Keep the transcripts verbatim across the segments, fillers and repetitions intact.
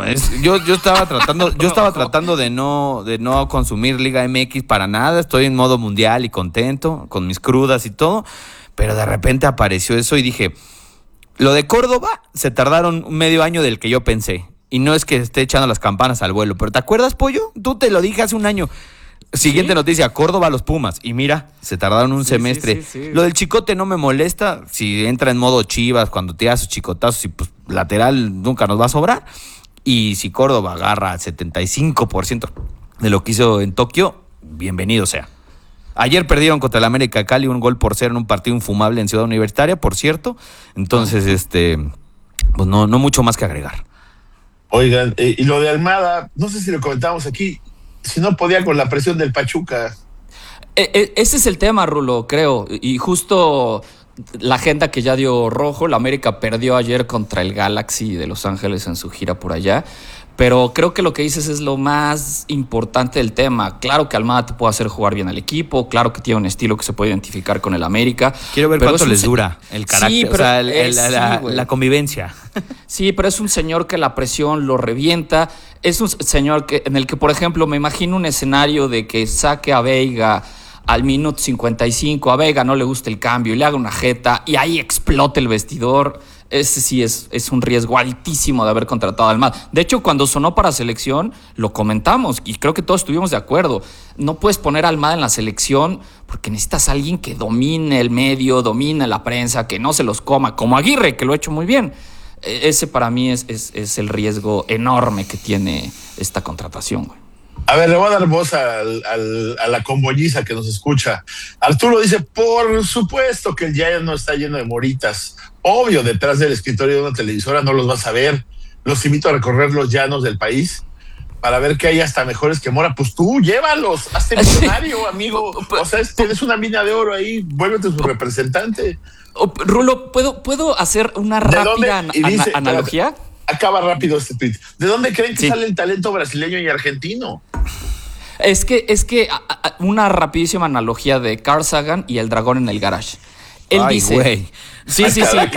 es, yo, yo estaba tratando, yo estaba tratando de no, de no consumir Liga M X para nada. Estoy en modo mundial y contento, con mis crudas y todo. Pero de repente apareció eso y dije, lo de Córdoba se tardaron un medio año del que yo pensé. Y no es que esté echando las campanas al vuelo, pero ¿te acuerdas, Pollo? Tú te lo dije hace un año. Siguiente ¿Sí? noticia, Córdoba los Pumas. Y mira, se tardaron un sí, semestre. Sí, sí, sí. Lo del Chicote no me molesta. Si entra en modo Chivas, cuando te da sus chicotazos, y pues lateral nunca nos va a sobrar. Y si Córdoba agarra el setenta y cinco por ciento de lo que hizo en Tokio, bienvenido sea. Ayer perdieron contra el América Cali un gol por cero en un partido infumable en Ciudad Universitaria, por cierto. Entonces, este, pues no, no mucho más que agregar. Oigan, eh, y lo de Almada, no sé si lo comentábamos aquí, si no podía con la presión del Pachuca. E- e- ese es el tema, Rulo, creo. Y justo la agenda que ya dio rojo, la América perdió ayer contra el Galaxy de Los Ángeles en su gira por allá. Pero creo que lo que dices es lo más importante del tema. Claro que Almada te puede hacer jugar bien al equipo, claro que tiene un estilo que se puede identificar con el América. Quiero ver pero cuánto les se... dura el carácter, sí, pero o sea, el, el, la, la, sí, la convivencia. Sí, pero es un señor que la presión lo revienta. Es un señor que, en el que, por ejemplo, me imagino un escenario de que saque a Veiga al minuto cincuenta y cinco, a Veiga no le gusta el cambio y le haga una jeta y ahí explote el vestidor. Ese sí es, es un riesgo altísimo de haber contratado a Almada. De hecho, cuando sonó para selección, lo comentamos y creo que todos estuvimos de acuerdo. No puedes poner a Almada en la selección porque necesitas a alguien que domine el medio, domine la prensa, que no se los coma, como Aguirre, que lo ha hecho muy bien. Ese para mí es, es, es el riesgo enorme que tiene esta contratación, güey. A ver, le voy a dar voz al, al, a la combolliza que nos escucha. Arturo dice, por supuesto que el Giant no está lleno de moritas. Obvio, detrás del escritorio de una televisora no los vas a ver. Los invito a recorrer los llanos del país para ver que hay hasta mejores que Mora. Pues tú, llévalos, hazte millonario, amigo. O sea, tienes una mina de oro ahí, vuélvete su representante. Rulo, ¿puedo, ¿puedo hacer una rápida an- dice, analogía? Espérate, acaba rápido este tweet. ¿De dónde creen que sí. sale el talento brasileño y argentino? Es que, es que una rapidísima analogía de Carl Sagan y el dragón en el garage. Él Ay, dice... Güey. Sí, sí, sí.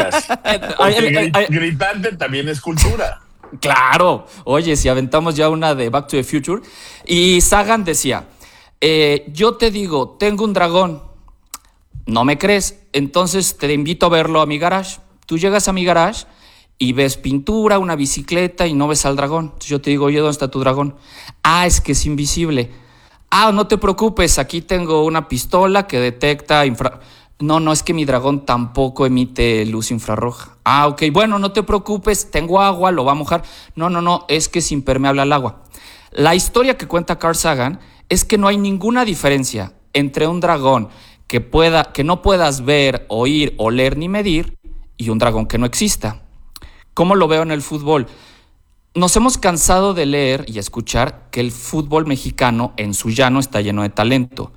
Gritante también es cultura. Claro. Oye, si aventamos ya una de Back to the Future. Y Sagan decía, eh, yo te digo, tengo un dragón. ¿No me crees? Entonces te invito a verlo a mi garage. Tú llegas a mi garage y ves pintura, una bicicleta y no ves al dragón. Entonces yo te digo, oye, ¿dónde está tu dragón? Ah, es que es invisible. Ah, no te preocupes, aquí tengo una pistola que detecta infra... No, no, es que mi dragón tampoco emite luz infrarroja. Ah, ok, bueno, no te preocupes, tengo agua, lo va a mojar. No, no, no, es que es impermeable al agua. La historia que cuenta Carl Sagan es que no hay ninguna diferencia entre un dragón que pueda, que no puedas ver, oír, oler ni medir y un dragón que no exista. ¿Cómo lo veo en el fútbol? Nos hemos cansado de leer y escuchar que el fútbol mexicano en su llano está lleno de talento.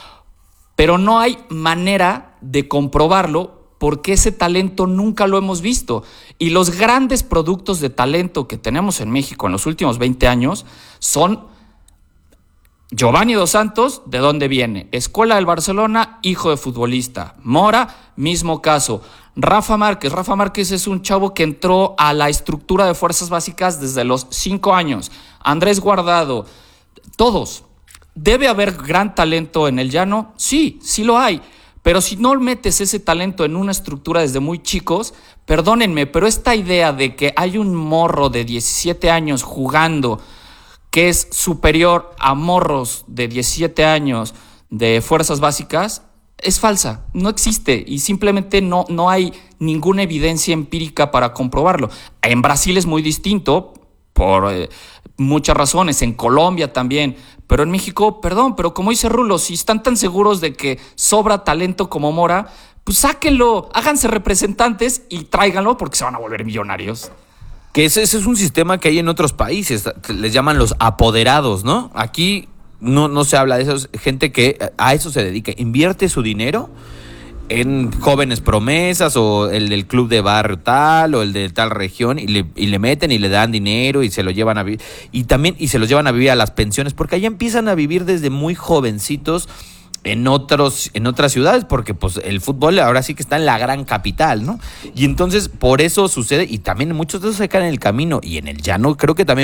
Pero no hay manera de comprobarlo porque ese talento nunca lo hemos visto. Y los grandes productos de talento que tenemos en México en los últimos veinte años son Giovanni Dos Santos, ¿de dónde viene? Escuela del Barcelona, hijo de futbolista. Mora, mismo caso. Rafa Márquez. Rafa Márquez es un chavo que entró a la estructura de fuerzas básicas desde los cinco años. Andrés Guardado, todos. ¿Debe haber gran talento en el llano? Sí, sí lo hay. Pero si no metes ese talento en una estructura desde muy chicos, perdónenme, pero esta idea de que hay un morro de diecisiete años jugando que es superior a morros de diecisiete años de fuerzas básicas, es falsa, no existe y simplemente no, no hay ninguna evidencia empírica para comprobarlo. En Brasil es muy distinto por eh, muchas razones, en Colombia también, pero en México, perdón, pero como dice Rulo, si están tan seguros de que sobra talento como Mora, pues sáquenlo, háganse representantes y tráiganlo porque se van a volver millonarios. Que ese, ese es un sistema que hay en otros países, les llaman los apoderados, ¿no? Aquí no, no se habla de eso, es gente que a eso se dedica, invierte su dinero en jóvenes promesas o el del club de barrio tal o el de tal región y le, y le meten y le dan dinero y se lo llevan a vivir y también y se los llevan a vivir a las pensiones porque allá empiezan a vivir desde muy jovencitos en otros en otras ciudades porque pues el fútbol ahora sí que está en la gran capital, ¿no? Y entonces por eso sucede y también muchos de esos se caen en el camino y en el llano creo que también